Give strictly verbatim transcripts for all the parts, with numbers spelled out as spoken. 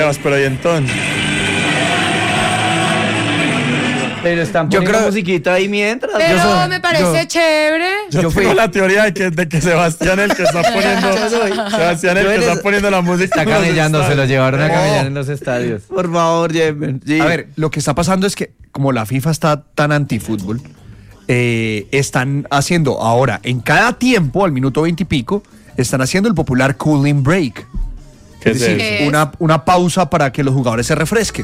Sebas, pero ¿y entonces? Pero están poniendo creo... musiquita ahí mientras. Pero yo soy, me parece yo, chévere. Yo, yo tengo fui... la teoría de que, de que Sebastián el que está poniendo Sebastián el que está poniendo la música. Está camellando, se lo llevaron a camellar oh. en los estadios. Por favor, Jemen. Sí. A ver, lo que está pasando es que como la FIFA está tan antifútbol, eh, están haciendo ahora, en cada tiempo, al minuto veinte y pico, están haciendo el popular cooling break. ¿Qué es es decir, eso? Una, una pausa para que los jugadores se refresquen.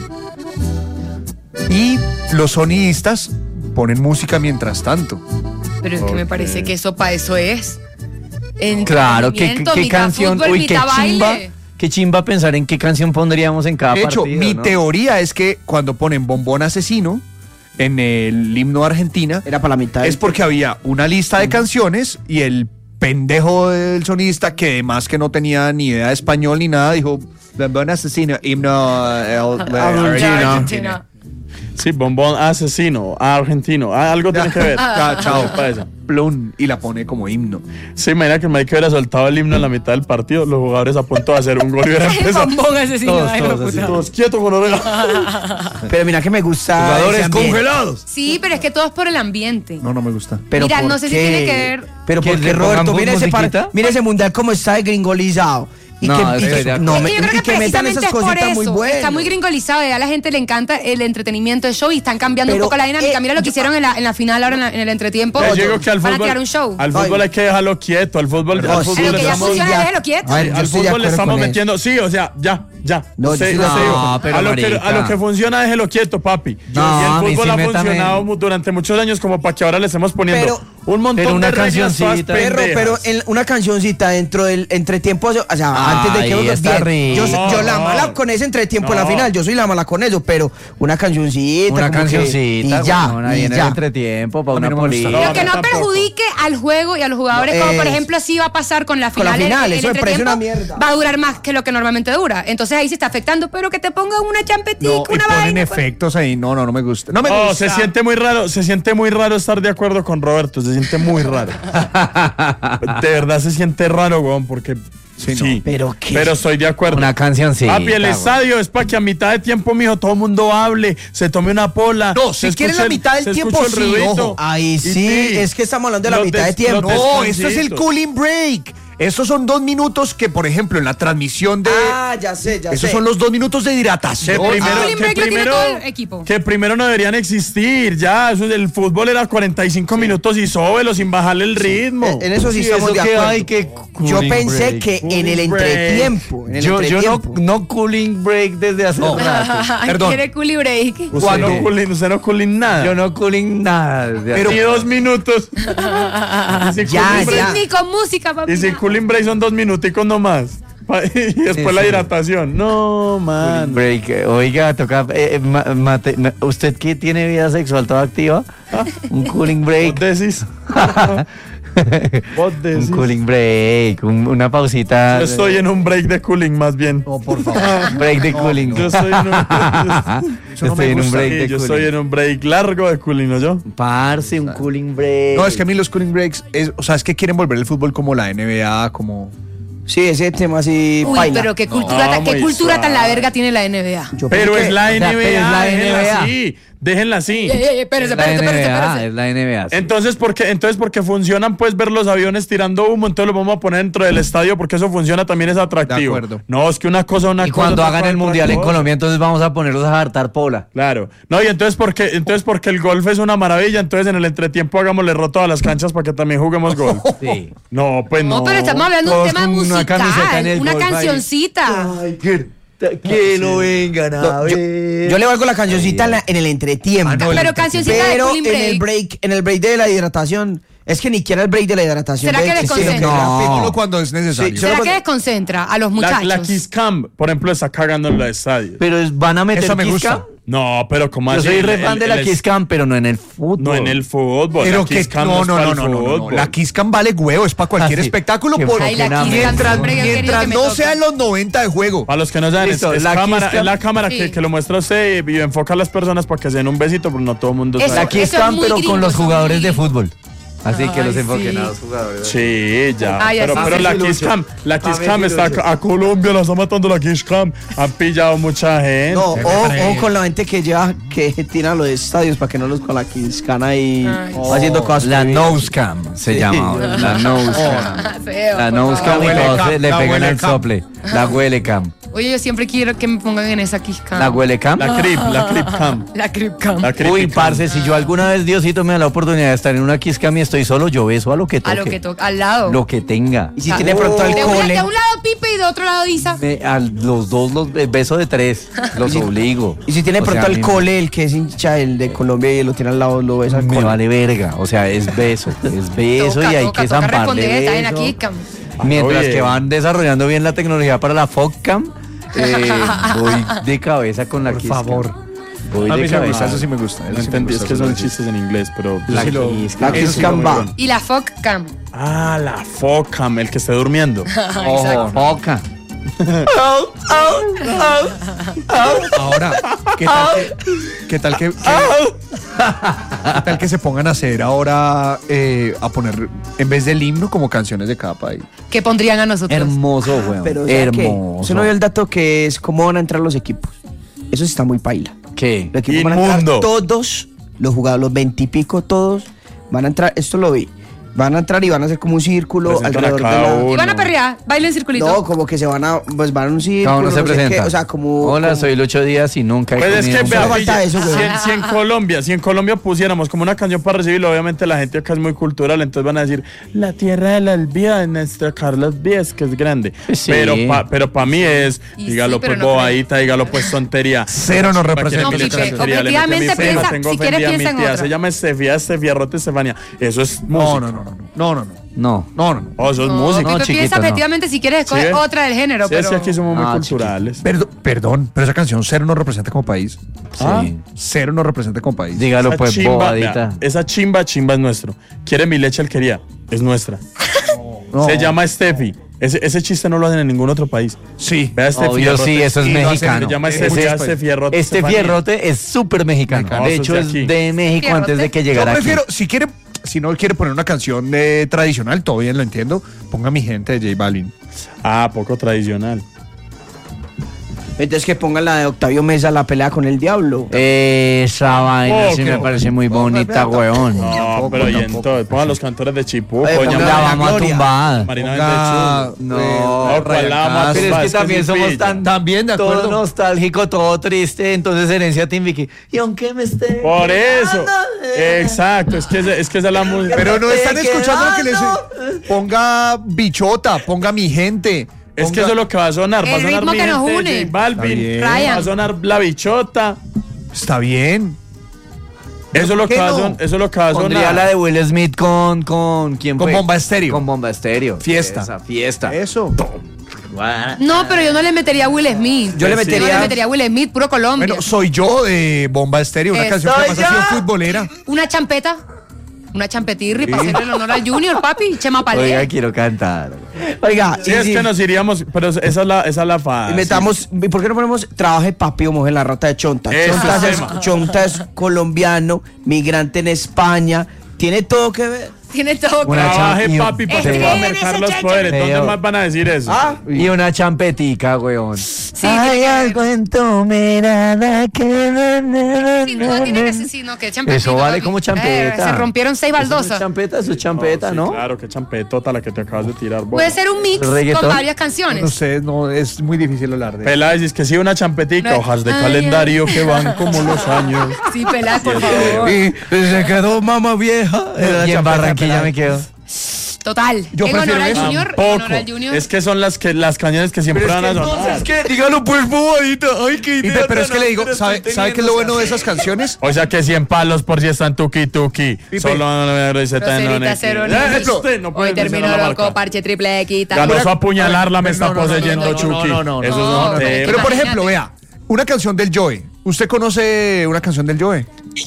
Y los sonidistas ponen música mientras tanto. Pero es que okay. me parece que eso para eso es. Claro, qué, qué canción, fútbol, uy, qué chimba, baile. qué chimba pensar en qué canción pondríamos en cada de hecho, partido. De hecho, mi ¿no? teoría es que cuando ponen Bombón Asesino en el himno de Argentina, era para la mitad. Es porque había una lista de canciones y el pendejo del sonidista, que además que no tenía ni idea de español ni nada, dijo Bombón Asesino, himno el, de Argentina. Argentina. Sí, Bombón Asesino, argentino, ah, algo tiene que ver. Ah, chao, plum, y la pone como himno. Sí, mira que Mike hubiera soltado el himno en la mitad del partido, los jugadores a punto de hacer un gol y hubieran empezado. Bombón Asesino, todos, todos, así, todos quietos con orega. Pero mira que me gusta. Jugadores congelados. Sí, pero es que todo es por el ambiente. No, no me gusta. Pero mira, no sé qué? si tiene que ver. Pero porque Roberto, mira ese, par, mira ese mundial como está de gringolizado. Y no, que, y que, no, es que yo creo que, y que metan esas cositas eso, muy buenas. Está muy gringolizado y a la gente le encanta el entretenimiento del show y están cambiando pero, un poco la dinámica. Eh, Mira lo que yo, hicieron en la, en la final ahora en, la, en el entretiempo. Yo digo que al van fútbol, a tirar un show. Al fútbol hay que dejarlo quieto. Al fútbol, no, al fútbol sí, le que ya estamos, funciona, déjelo quieto. Ver, al fútbol le estamos metiendo. Sí, o sea, ya, ya. No, sé, yo no, no, pero a, lo que, a lo que funciona, déjelo quieto, papi. No, y el fútbol sí ha funcionado también. durante muchos años como para que ahora le estemos poniendo pero, un montón pero una de reglas todas pero, pero en una cancioncita dentro del entretiempo, o sea, Ay, antes de que los bien. Yo, no, yo la no. mala con ese entretiempo no. en la final, yo soy la mala con eso, pero una cancioncita. Una cancioncita. Que, y ya, bueno, y en ya. el entretiempo para una no política. Pero No, que no tampoco. perjudique al juego y a los jugadores, No, como por es- ejemplo así va a pasar con la Con la final. final, el, el eso me parece entretiempo una mierda. va a durar más que lo que normalmente dura. Entonces ahí se está afectando, pero que te pongan una champetica, No, y una ponen vaina. efectos ahí. No, no, no me gusta. No me No, gusta. se siente muy raro, se siente muy raro estar de acuerdo con Roberto, se siente muy raro. De verdad se siente raro, weón, porque Sí, sí, no. Pero qué. pero estoy de acuerdo. Una cancioncita. Papi, el estadio es para que a mitad de tiempo, mijo, todo el mundo hable, se tome una pola. No, si se quieren escuche la mitad del se tiempo, escuche el sí, ruidito. ojo. Ahí Y sí, es que estamos hablando de la los mitad des- de tiempo. los No, esto es el descansitos. cooling break. Esos son dos minutos que, por ejemplo, en la transmisión de... Ah, ya sé, ya esos sé. son los dos minutos de Que hidratación. primero, Ah, que, break lo tiene primero, todo el equipo. que primero no deberían existir, ya, eso del fútbol era cuarenta y cinco minutos y sóbelo sin bajarle el ritmo. En, en eso sí, Sí, estamos eso de que acuerdo. hay que Yo cooling pensé break. que en el Cooling break. entretiempo. En el Yo, yo no, entretiempo. no cooling break desde hace No. rato. Perdón. Quiere coolie break. Usted Cuando- no cooling, usted no cooling nada. Yo no cooling nada. desde Pero- hace- Ni dos minutos. Y si Ya, cooling break- ya. Ni con música, papi. Y si cooling break son dos minuticos nomás. Pa- Y después Sí, la sí. hidratación. No, man. Break, eh, oiga, toca. eh, ma- mate- ma- ¿Usted que tiene vida sexual toda activa? Un cooling break. Vos decís. Vos decís. Un cooling break, un- una pausita. Yo estoy en un break de cooling más bien. No, por favor. break de cooling. Yo estoy en un, Eso no me Estoy en un gusta. break Sí, de yo cooling. estoy en un break largo de cooling, ¿no yo? Parce, un cooling break. No, es que a mí los cooling breaks, es, o sea, es que quieren volver el fútbol como la N B A, como... Sí, ese tema así. Uy, paila. pero qué cultura, No, tan, qué muy cultura tan la suave. verga tiene la N B A. Yo Pero pensé es la que- sea, N B A, pero es la N B A. déjenla así, déjenla así. Ey, ey, ey, espérese, Es la espérese, espérese, N B A, espérese. es la N B A. sí. Entonces, porque entonces porque funcionan, pues ver los aviones tirando humo, entonces los vamos a poner dentro del estadio porque eso funciona, también es atractivo. De acuerdo. No, es que una cosa, una Y cosa. cuando otra hagan cosa, el otra mundial en cosa. Colombia, entonces vamos a ponerlos a hartar pola. Claro. No, y entonces porque, entonces porque el golf es una maravilla, entonces en el entretiempo hagámosle roto a las canchas para que también juguemos golf. Sí. No, pues no. No, pero estamos hablando de un Todos tema con una camiseta en musical, el una golf ahí. cancioncita. Ay, que, que no vengan a No, yo, ver. yo le valgo la cancioncita en, la- en el entretiempo. Ah, no, el Pero entretiempo. cancioncita de Pero cooling en break. el break, en el break de la hidratación, es que ni siquiera el break de la hidratación. ¿Será debe que existir. desconcentra? No. Solo cuando es necesario. Sí, ¿Será solo que desconcentra a los La, muchachos? la Kiss Cam, por ejemplo, está cagando en los estadios. Pero es- van a meter Eso me Kiss gusta. Cam. No, pero como Yo así. soy re El- fan de el- la el- Kiss Cam, pero no en el fútbol. No en el fútbol. Pero la que Kiss Cam no, es no, para no, el no, no, no, no. fútbol. La Kiss Cam vale huevo, es para cualquier Ah, sí. espectáculo. Qué Por, Ay, la Kiss Cam mientras siempre he querido mientras que me no toque. sean los noventa de juego. Para los que no saben, Listo, es, es la cámara, Kiss Cam- es la cámara Sí. que, que lo muestra usted y enfoca a las personas para que se den un besito, pero no todo el mundo Eso- sabe. La Kiss Eso es Cam, muy pero gringo, con los eso es jugadores muy- de fútbol. Así que Ay, los enfoquen sí. a los jugadores. Sí, ya. Ah, ya pero está. pero la Papi Kiss Lucho. Cam, la Kiss Papi Cam está Lucho. a Colombia, la está matando la Kiss Cam. Han pillado mucha gente. No, Me o, parece. o con la gente que lleva, que tira los estadios para que no los con la quiscan ahí Ay. haciendo cosas. La prohibidas. nose cam se Sí. llama ahora. La nose cam. Feo, La por nose favor. cam y huele todos cam, se le la pegan huele al cam. sople. La huele cam. Oye, yo siempre quiero que me pongan en esa Kiss Cam. La huele cam. La Crip, la Crip Cam. La Crip Cam. La Creepy Uy, Cam. parce, si yo alguna vez Diosito me da la oportunidad de estar en una Kiss Cam y estoy solo, yo beso a lo que toque. A lo que toca, al lado. Lo que tenga. Y si Ah, tiene pronto de, una- alcohol. de un lado Pipe y de otro lado Isa. Me- a los dos los be- beso de tres. Los obligo. Y si tiene O pronto sea, a mí alcohol, el que es hincha, el de Colombia y lo tiene al lado, lo ves al Me cole. vale verga. O sea, es beso. Es beso Toca, y hay toca, que toca zamparle responder, está en la beso. Kiss Cam. Mientras Oye. que van desarrollando bien la tecnología para la Fogcam, eh, voy de cabeza con la Por Kiss Cam. favor. Voy A de mí sí me cabeza. gusta, eso sí me gusta. No eso sí me entendí, es gusta, que eso son sí. chistes en inglés, pero... La Sí lo- Kiss La Cam. Kiss Eso sí Cam lo va. vieron. Y la Fog Cam. Ah, la Focam, el que esté durmiendo. Ojo, Foca. Ahora, ¿qué tal que, qué tal que, que- qué tal que se pongan a hacer ahora eh, a poner en vez del himno como canciones de cada país? ¿Qué pondrían a nosotros? Hermoso, weón. Pero, o sea, que Hermoso. usted no vio el dato que es cómo van a entrar los equipos. Eso sí está muy paila. ¿Qué? Los equipos van a entrar Inmundo. todos, los jugadores, los veintipico, todos van a entrar. Esto lo vi. Van a entrar y van a hacer como un círculo Presentan a alrededor de cada la. uno. Y van a perrear, bailen circulito. No, como que se van a, pues van a un círculo. Cada uno se no sé presenta. qué, o sea, como. Hola, como- soy Lucho Díaz y nunca he Pues es comido que un vea, solo falta pille, eso, güey. si, en, si en Colombia, si en Colombia pusiéramos como una canción para recibirlo, obviamente la gente acá es muy cultural, entonces van a decir la tierra de la albía, nuestra Carlos Díaz, que es grande. Sí. Pero pa, pero para mí es, Y dígalo sí, pero pues no creo. bobadita, dígalo pues tontería. Cero nos Chimba, representa. quiere No, mi Pipe, tontería, le metí a mi objetivamente prima, piensa- tengo si quieres ofendida a mi piensa en tía, otra. se llama Estefía, Estefiarrote Estefania. Eso es No, música. no, no, no, no, no, no, No. no, no, no. Oh, eso es No, música. No, Pipe chiquito, piensa no. objetivamente si quieres escoger ¿Sí? otra del género, Sí, pero... sí, aquí somos muy Ah, culturales. Perdón, perdón, pero esa canción cero nos representa como país. Ah. Sí. Cero nos representa como país. Dígalo Esa pues, chimba, bobadita. vea, esa chimba, chimba es nuestro. Quiere mi leche alquería, es nuestra. No. Se llama Steffi. Ese, ese chiste no lo hacen en ningún otro país. Sí. Vea Steffi. Obvio, sí, eso es Y lo hacen, mexicano. Se llama Ese- Steffi, ese- Steffi Fierrote. Este Estefanía. fierrote es súper mexicano. Mexicano. De Eso hecho, es es de aquí. de México Fierrote. antes de que Yo llegara aquí. prefiero, si quiere, si no quiere poner una canción de tradicional, todo bien, lo entiendo. Ponga mi gente de J Balvin. Ah, poco tradicional. Entonces que pongan la de Octavio Mesa, la pelea con el diablo. Esa vaina sí Poco. me parece muy bonita, weón. No, Tampoco, pero y tampoco. entonces, pongan los cantores de Chipú, Eh, Doña ponga La María vamos a Gloria. tumbar. Marina Ponga, Ventechú. No, No, ¿cuál la vamos a pero tumbar? es Es que que también es somos pilla. tan, También, de todo acuerdo. nostálgico, todo triste, entonces herencia Timbiki. Y aunque me esté Por eso. quedando, Exacto, es que, es- es que esa es la música. Pero no están Te escuchando lo que les quedando. ponga bichota, ponga mi gente. Es que ponga- eso es lo que va a sonar. Va a El sonar ritmo mi que nos gente, une. J Balvin. Está bien. Va a sonar la bichota. Está bien. Eso es lo ¿por que qué va a no? son- eso es lo que va a Pondría sonar. la de Will Smith con, con ¿quién Con fue? Bomba Estéreo. Con Bomba Estéreo. Fiesta. Esa, fiesta. Eso. No, pero yo no le metería a Will Smith. Yo le No metería- le metería a Will Smith, puro Colombia. Bueno, soy yo de Bomba Estéreo, una Eh, canción que soy además ha sido yo. futbolera. Una champeta. Una champetirri para hacerle el honor al Junior, papi. Chema Palé. Oiga, quiero cantar. Oiga, Sí, y es si- que nos iríamos, pero esa es la, esa es la y fase. metamos, ¿y ¿por qué no ponemos trabaje papi o mujer la rata de Chonta? Eso Chonta es es, tema. Chonta es colombiano, migrante en España, tiene todo que ver. Tiene todo. Una Trabaje, champion. papi, para Es que que pueda en mercar ese los cheche- poderes. ¿Dónde Feo. más van a decir eso? Ah, Y una champetica, weón. Sí, Hay tiene que- algo en tu mirada que... Sí, no, tiene que ser, sí, no, que champetita, Eso vale papi. como Eh, champeta. se rompieron seis Eso no es baldosas. champeta, eso es champeta, Sí, ¿no? Claro, qué champetota la que te acabas de tirar. vos. Puede ser un mix Reggaetón. con varias canciones. Ustedes no, es muy difícil hablar de eso. Pela, dices que sí, una champetica, No. hojas de Ay, calendario que van como los años. Sí, pelá, por favor. y se quedó mamá vieja. Y en Barranquilla me quedo. Total. Yo en honor prefiero al eso. Junior. En Tampoco. honor al Junior. Es que son las que las canciones que siempre van a sonar. que dígalo pues, bobadita. Ay, qué Y pe- pero es que le digo, ¿sabe, ¿sabe qué es lo bueno de esas canciones? O sea que cien palos por si están tuki tuki. Pipe. Solo no me Groserita, cero Ejemplo, niños. no Hoy puedes terminó mencionar la loco, marca. parche triple quita. Ganó su apuñalarla, me No, está no, no, poseyendo no, no, Chucky. no, no, no, Eso no, es un no, tema. Pero por Imagínate. ejemplo, vea, una canción del Joe. ¿Usted conoce una canción del Joe?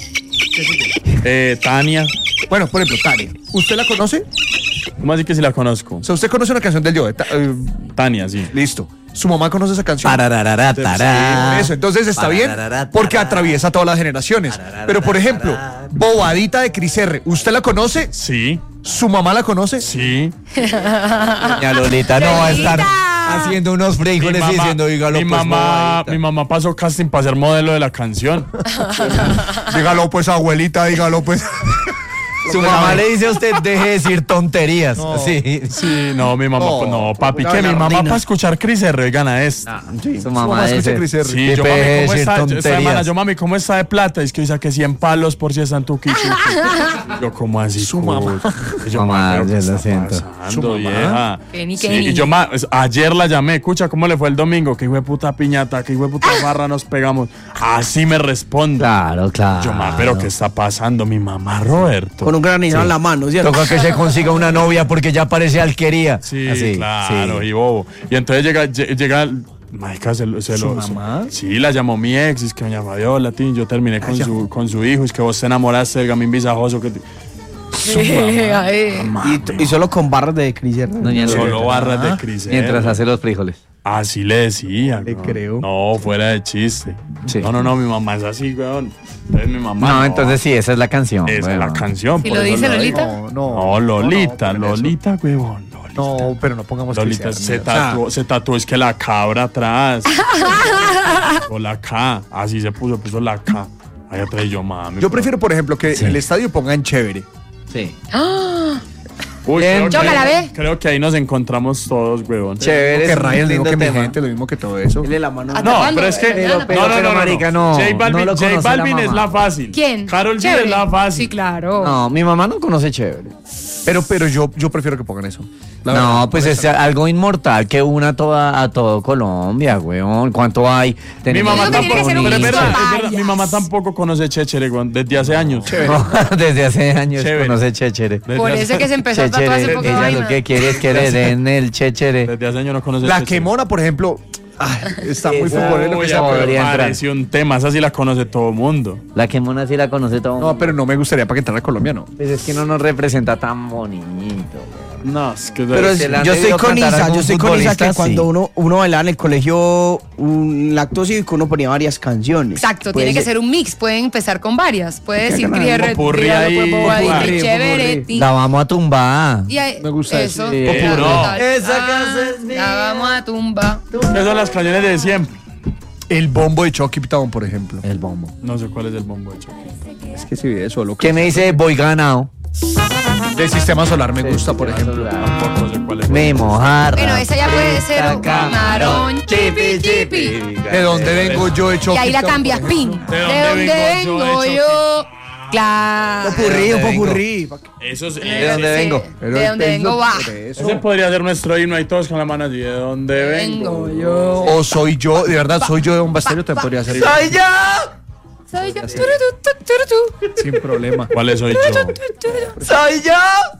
Eh, Tania. Bueno, por ejemplo, Tania. ¿Usted la conoce? ¿Cómo así que si la conozco? O sea, usted conoce una canción del Joe. Ta- eh, Tania, sí. listo. su mamá conoce esa canción. Parararara, tará. Sí, eso, entonces está bien Parararara, porque tará. atraviesa todas las generaciones. Parararara, Pero por ejemplo, tará. Bobadita de Cris R, ¿usted la conoce? Sí, ¿Su mamá la conoce? sí. Doña Lolita no va a estar Lolita. haciendo unos frijoles y diciendo, dígalo mi pues, mamá, bobadita. mi mamá pasó casting para ser modelo de la canción. Dígalo pues, abuelita, dígalo pues. Su mamá le dice a usted, deje de decir tonterías. No. Sí. Sí, no, mi mamá, No, no, papi, la que mi mamá Reina. para escuchar Cris R, gana esto. Sí, su mamá mamá escucha dice, Cris R. Sí, "Deje yo de mami, ¿cómo decir está? Yo, esta tonterías". semana, yo mami, ¿cómo está de plata? Es que dice que cien palos por si está en tu quichuqui. Yo, ¿cómo así? Su mamá. Y yo, Mamá, "Ma, ¿pero ya qué lo está siento". pasando, Su mamá. vieja? Kenny, Sí, Kenny. y yo, ma, es- ayer la llamé, escucha, ¿cómo le fue el domingo? Que hijo de puta piñata, que hijo de puta barra nos pegamos. Así me responde. Claro, claro. Yo, ma, ¿pero qué está pasando? Mi mamá, Roberto. Con un granizado en la mano, ¿cierto? Toca que se consiga una novia porque ya parece alquería. Sí, Así, claro, sí. y bobo. Y entonces llega, lle- llega, marica, se lo, se ¿Su lo- se- mamá? sí, la llamó mi ex, es que doña Fabiola, tin, yo terminé con su, con su hijo, es que vos te enamoraste del gamín visajoso que te- Ay. Y, t- y solo con barras de Cris R. Doña solo Lolita. barras de Cris. Mientras hace los frijoles. Así le decía. Le ¿no? creo. No, fuera de chiste. Sí. No, no, no, mi mamá es así, weón. Entonces mi mamá. No, entonces sí, esa es la canción. Esa es bueno. la canción. ¿Y por lo eso dice lo Lolita? digo. No, no. No, Lolita, No, no, pongan Lolita, weón. Lolita. No, pero no pongamos Lolita Cris R, se o sea, tatuó, se tatuó, es que la cabra atrás. O la K, así se puso, puso la K. Ahí atrás y yo, mami. Yo pero- prefiero, por ejemplo, que Sí. en el estadio pongan chévere. Sí. Uy, Bien. creo, que, Chócala, ve. creo que ahí nos encontramos todos, weón. Chévere. Que es un Ryan, lo mismo lindo que mi tema. gente, lo mismo que todo eso. Dile la mano. ¿Hasta No, cuándo? pero es que. Pero- no, pero- no, no, pero, no, marica, no. no, J Balvin, no lo J conoce la Balvin es mamá. la fácil. ¿Quién? Karol G Chévere. es la fácil. Sí, claro. No, mi mamá no conoce chévere. Pero, pero yo, yo prefiero que pongan eso. La no, verdad, pues es algo inmortal que una toda, a todo Colombia, weón. ¿Cuánto hay? Mi Tenemos mamá, Yo creo que tiene que tampoco, ser un pero es mix verdad, de es verdad, mi varias. mamá tampoco conoce Chéchere, weón, desde hace años. No, desde hace años Chévere. conoce chéchere. Desde Por hace- eso es que se empezó a tatuar hace Chéchere, poco ella vaina. lo que quiere es que le den el chéchere. Desde hace años no conoce La Chéchere. quemona, por ejemplo, ay, está muy Esa- futbolero que Uy, sea, Uy, pero- podría pero entrar. pareció un tema, esa sí la conoce todo el mundo. La que mona sí la conoce todo. No, pero no me gustaría para que entrara a Colombia, no. Pues es que no nos representa tan bonito. No, es que Pero es- ¿Se la han yo estoy debido con cantar a Isa, algún yo estoy con Isa futbolista? que cuando Sí. uno, uno bailaba en el colegio un el acto cívico uno ponía varias canciones. Exacto, Puede tiene que ser un mix. Pueden empezar con varias. Puede decir ganar, Cris R, popurrí dígalo, ahí, pues, bobadita, popurrí, chévere. popurrí. ti- La vamos a tumbar. y ahí- Me gusta eso. eso. Sí. Ya, Popurrí. total. Esa Ah, casa es mía. La vamos a tumba. Esas son las canciones de siempre. El bombo de Chucky Town, por ejemplo. El bombo. No sé cuál es el bombo de Chucky. Es que si ve eso, loco. ¿Qué me dice Voy ganado? De Sistema Solar me gusta, por Sistema ejemplo. Solar. Tampoco sé cuál es. Me mojarra. Bueno, esa ya puede ser un Frita, camarón, chipi, chipi. ¿De dónde vengo yo de Y Chucky ahí la Town, cambias por pin. ejemplo? ¿De ¿De dónde dónde vengo vengo yo? yo? Claro. Popurrí, un ¿De dónde popurrí. Eso sí. ¿De dónde Sí, vengo? Pero ¿De dónde es vengo? lo- Va. por eso. Ese podría ser nuestro himno ahí todos con la mano así. ¿De dónde vengo? Vengo yo. O soy yo, de verdad, soy yo de un Estéreo, te podría hacer ¡Soy yo! Soy yo. Turu, tu, tu, turu, tu. sin problema. ¿Cuál soy yo? ¡Soy yo!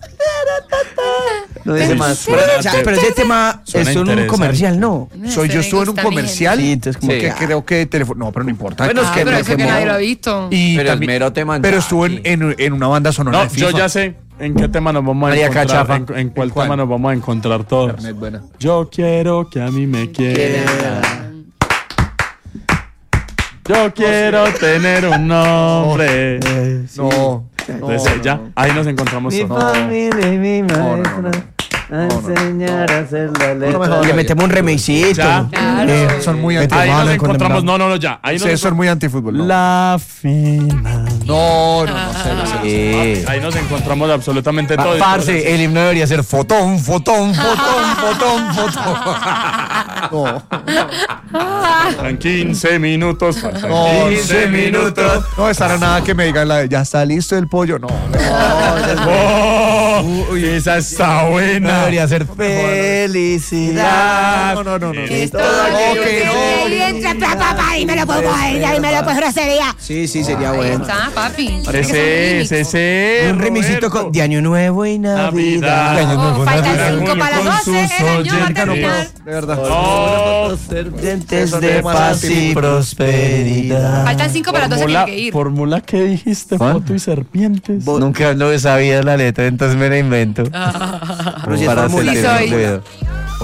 No dice más. O sea, pero ese tema Suena es un interesante. comercial, ¿no. Soy yo, Ese me estuve en un gusta a mi comercial. Sí, entonces como Sí. Que creo que teléfono. No, pero no importa. Bueno, es Ah, que pero me eso que quemó. nadie lo ha visto. Y Pero es también- mero tema en pero estuvo en, Chucky. en, en una banda sonora No, de FIFA. yo ya sé en qué tema nos vamos a María encontrar. Cachafa. En, en cuál ¿En cuál? tema nos vamos a encontrar todos. Internet, buena. Yo quiero que a mí me quieran. Yo quiero tener un nombre. No, no, Entonces, no, ya, no. ahí nos encontramos Mi todos. familia y mi no, no, maestra a No, no, no. enseñar a hacer la No me letra. jodas. le metemos un remixito. Ya. Claro. Eh, son muy anti. Ahí nos Mano, encontramos. contemplado. No, no, no, ya. Ahí nos Ustedes son muy antifútbol. No, La final. no, no, no, sé, no sé. Sí. Ahí nos encontramos absolutamente Ah, todos. parce, el himno debería ser fotón, fotón, fotón, fotón, fotón. No, Faltan quince minutos. Faltan no, quince minutos. No estará nada que me digan la de, ya está listo el pollo. No, Oh, esa está No buena. debería ser felicidad. no, no, no, no. Es no. todo No, aquello que que no. se entra, pa, pa, pa, y me lo puedo coger, y me lo puedo grosería. Sí, sí, sería Ahí bueno. está, papi. Tiene que ser Ese, un ese, remix. ese. Un remixito con, de Año Nuevo y Navidad. Navidad. Oh, faltan cinco Con para las sus doce, el año va a oyentes. terminar. De verdad. Oh, Dientes Eso de no es más paz y anti- prosperidad. Faltan cinco para las doce, fórmula, tiene que ir. fórmula que dijiste, ¿Cuál? foto y serpientes. Nunca lo sabía la letra, entonces me la invento. Pero si es Para fórmula. sentirme Sí soy. incluido.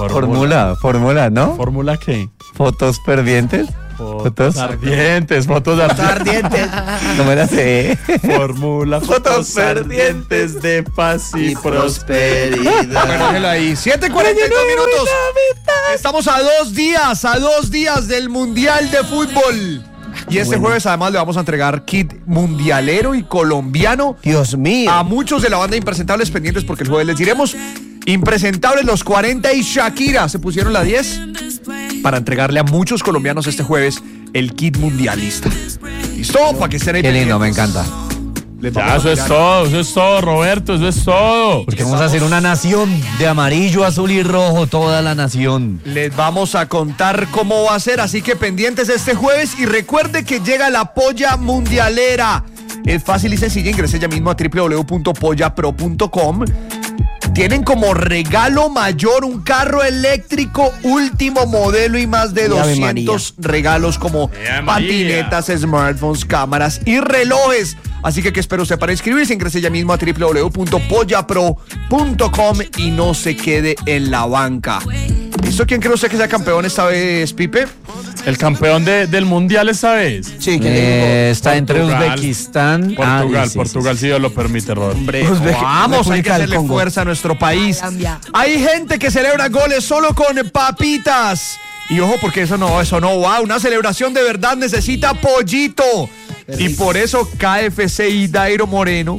Fórmula, fórmula, ¿no? ¿Fórmula qué? Fotos perdientes. Fotos ardientes, fotos ardientes. No me la sé. Fórmula, fotos ardientes de paz y prosperidad. Bueno, déjelo ahí. siete cuarenta y dos minutos. Estamos a dos días, a dos días del Mundial de Fútbol. Y este Bueno. jueves además le vamos a entregar kit mundialero y colombiano Dios mío. a muchos de la banda Impresentables pendientes, porque el jueves les diremos Impresentables los cuarenta y Shakira se pusieron la diez para entregarle a muchos colombianos este jueves el kit mundialista. ¿Listo? Para que estén ahí Qué lindo, me pendientes. encanta. Les Ya, vamos a eso es tirar- todo, eso es todo, Roberto, eso es todo. Porque vamos a hacer una nación de amarillo, azul y rojo, toda la nación. Les vamos a contar cómo va a ser, así que pendientes este jueves y recuerde que llega la polla mundialera. Es fácil y sencillo, ingrese ya mismo a w w w punto polla pro punto com. Tienen como regalo mayor un carro eléctrico último modelo y más de Ave doscientos regalos como Ave María. patinetas, smartphones, cámaras y relojes. Así que, ¿qué espera usted para inscribirse? Ingrese ya mismo a w w w punto polla pro punto com y no se quede en la banca. ¿Listo? ¿Quién cree usted que sea campeón esta vez, Pipe? El campeón de- del mundial esta vez. Sí, que Eh, está entre Portugal. Uzbekistán. Portugal, Ah, sí, Portugal, sí, si Dios lo permite, Robert. Hombre, Uzbek- vamos, hay que República del hacerle Congo. fuerza a nuestro país. Colombia. Hay gente que celebra goles solo con papitas. Y ojo, porque eso no, eso no va. Una celebración de verdad necesita pollito. Y por eso K F C y Dairo Moreno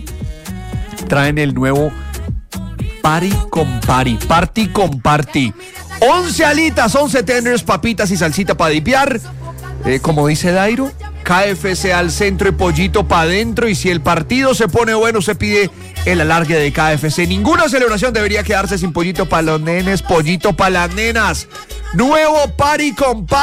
traen el nuevo Party con Party. Party con Party. once alitas, once tenders, papitas y salsita para dipear. Eh, como dice Dairo, K F C al centro y pollito para adentro. Y si el partido se pone bueno, se pide el alargue de K F C. Ninguna celebración debería quedarse sin pollito para los nenes, pollito para las nenas. Nuevo Party con Party.